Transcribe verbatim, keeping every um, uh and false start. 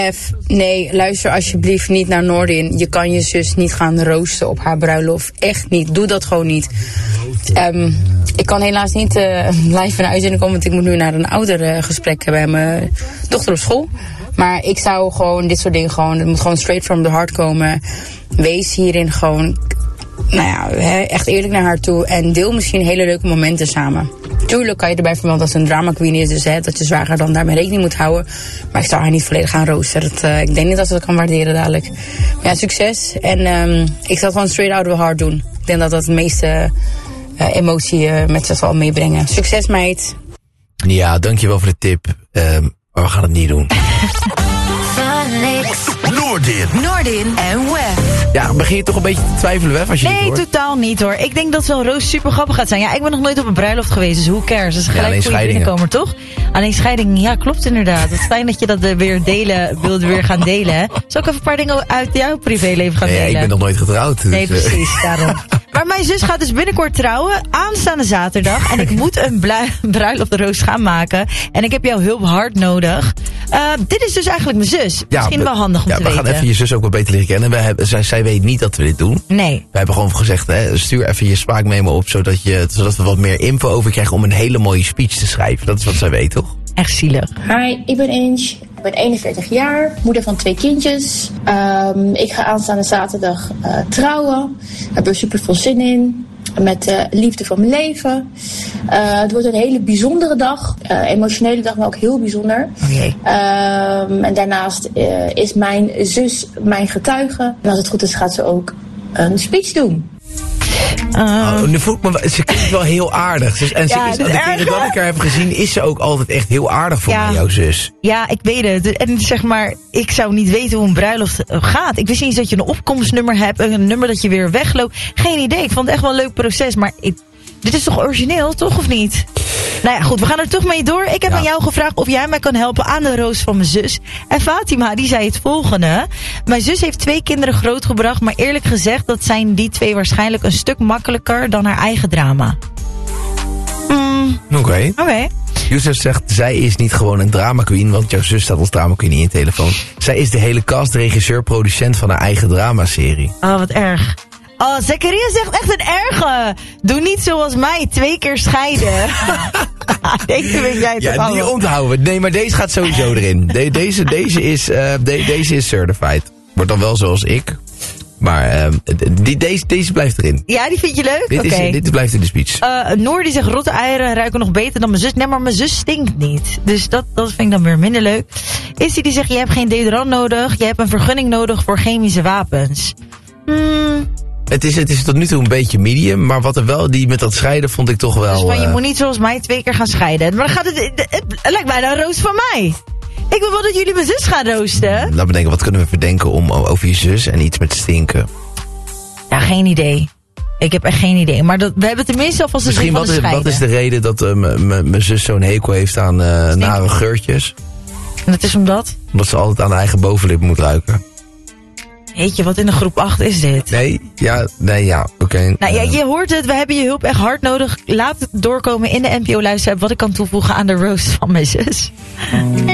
F, nee, luister alsjeblieft niet naar Noordin. Je kan je zus niet gaan roosten op haar bruiloft. Echt niet. Doe dat gewoon niet. Um, ik kan helaas niet uh, live in de uitzending komen, want ik moet nu naar een oudergesprek uh, bij mijn dochter op school. Maar ik zou gewoon dit soort dingen gewoon, het moet gewoon straight from the heart komen. Wees hierin gewoon, nou ja, echt eerlijk naar haar toe. En deel misschien hele leuke momenten samen. Tuurlijk kan je erbij vermelden dat ze een drama queen is, dus hè, dat je zwager dan daarmee rekening moet houden. Maar ik zou haar niet volledig gaan roosteren. Dat, uh, ik denk niet dat ze dat kan waarderen dadelijk. Maar ja, succes. En um, ik zal het gewoon straight out of the heart doen. Ik denk dat dat het meeste uh, emotie uh, met zich zal meebrengen. Succes, meid. Ja, dankjewel voor de tip. Um, maar we gaan het niet doen. Noordin. Noordin en Wef. Ja, begin je toch een beetje te twijfelen, Wef, als je Nee, dit hoort? totaal niet hoor. Ik denk dat zo'n roos super grappig gaat zijn. Ja, ik ben nog nooit op een bruiloft geweest, dus who cares? Dat is gelijk alleen voor je scheidingen. binnenkomer, toch? Alleen scheiding, ja, klopt inderdaad. Het is fijn dat je dat uh, weer delen, wilde weer gaan delen. Hè? Zal ik even een paar dingen uit jouw privéleven gaan Nee, delen? ik ben nog nooit getrouwd. Dus, Nee, uh, precies, daarom. Maar mijn zus gaat dus binnenkort trouwen, aanstaande zaterdag. En ik moet een blu- bruiloftroos gaan maken. En ik heb jouw hulp hard nodig. Uh, dit is dus eigenlijk mijn zus. Ja, Misschien we- wel handig om ja, te we weten. gaan even je zus ook wat beter leren kennen. We hebben, zij, zij weet niet dat we dit doen. Nee. We hebben gewoon gezegd, hè, stuur even je spraakmemo op, zodat, je, zodat we wat meer info over krijgen om een hele mooie speech te schrijven. Dat is wat zij weet, toch? Echt zielig. Hi, ik ben Inge. Ik ben eenenveertig jaar, moeder van twee kindjes. Um, ik ga aanstaande zaterdag uh, trouwen. Ik heb er super veel zin in. Met de uh, liefde van mijn leven. Uh, het wordt een hele bijzondere dag. Uh, emotionele dag, maar ook heel bijzonder. Okay. Um, en daarnaast uh, is mijn zus mijn getuige. En als het goed is, gaat ze ook een speech doen. Uh, Oh, nu voel ik me, wel- ze klinkt wel heel aardig. Dus, en ze Ja, is, dat de is keren erg, dat hè? ik haar heb gezien, is ze ook altijd echt heel aardig voor Ja. mij, jouw zus. Ja, ik weet het. En zeg maar, ik zou niet weten hoe een bruiloft gaat. Ik wist niet eens dat je een opkomstnummer hebt. Een nummer dat je weer wegloopt. Geen idee. Ik vond het echt wel een leuk proces. Maar ik, dit is toch origineel, toch of niet? Nou ja, goed. We gaan er toch mee door. Ik heb Ja. aan jou gevraagd of jij mij kan helpen aan de roos van mijn zus. En Fatima, die zei het volgende. Mijn zus heeft twee kinderen grootgebracht. Maar eerlijk gezegd, dat zijn die twee waarschijnlijk een stuk makkelijker dan haar eigen drama. Mm, Oké. Okay. Oké. Okay. Yusuf zegt, zij is niet gewoon een drama queen, want jouw zus staat als drama queen in je telefoon. Zij is de hele cast, regisseur, producent van haar eigen dramaserie. Oh, wat erg. Oh, Zakaria zegt echt een erge. Doe niet zoals mij, twee keer scheiden. Deze weet jij toch Ja, die allemaal. onthouden we. Nee, maar deze gaat sowieso erin. De, deze, deze, is, uh, de, deze is certified. Wordt dan wel zoals ik. Maar uh, die, deze, deze blijft erin. Ja, die vind je leuk? Dit, Oké. is, dit blijft in de speech. Uh, Noor die zegt, rotte eieren ruiken nog beter dan mijn zus. Nee, maar mijn zus stinkt niet. Dus dat, dat vind ik dan weer minder leuk. Issy die zegt, je hebt geen deodorant nodig. Je hebt een vergunning nodig voor chemische wapens. Hmm, Het is, het is tot nu toe een beetje medium. Maar wat er wel, die met dat scheiden vond ik toch wel... dus van, je uh, moet niet zoals mij twee keer gaan scheiden. Maar dan gaat het, het, het, het lijkt bijna een roos van mij. Ik wil wel dat jullie mijn zus gaan roosten. Laten we denken, wat kunnen we verdenken om over je zus en iets met stinken? Ja, geen idee. Ik heb echt geen idee. Maar dat, we hebben tenminste alvast de zin Misschien van wat de is, scheiden. wat is de reden dat uh, mijn zus zo'n hekel heeft aan uh, nare geurtjes? En dat is omdat... Omdat ze altijd aan haar eigen bovenlip moet ruiken. Jeetje, wat in de groep acht is dit? Nee, ja, nee, ja, oké. Okay. Nou ja, je hoort het. We hebben je hulp echt hard nodig. Laat het doorkomen in de N P O-luisteraar wat ik kan toevoegen aan de roast van mijn zus.